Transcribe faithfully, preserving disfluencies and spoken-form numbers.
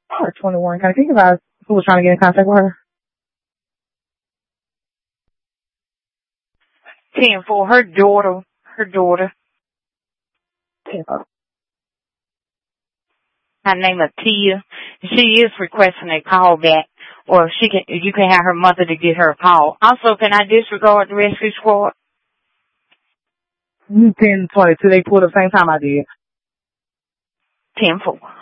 Or twenty-one. Can I think about who was trying to get in contact with her? ten four. Her daughter. Her daughter. ten four. Her name is Tia. She is requesting a call back, or she can. You can have her mother to get her a call. Also, can I disregard the rescue squad? ten twenty-two. They pulled at the same time I did. ten four.